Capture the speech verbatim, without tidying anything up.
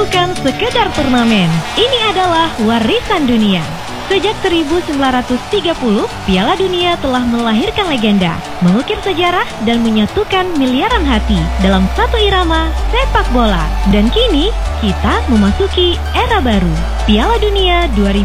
bukan sekedar turnamen. Ini adalah warisan dunia. Sejak seribu sembilan ratus tiga puluh, Piala Dunia telah melahirkan legenda, mengukir sejarah dan menyatukan miliaran hati dalam satu irama sepak bola. Dan kini, kita memasuki era baru. Piala Dunia dua ribu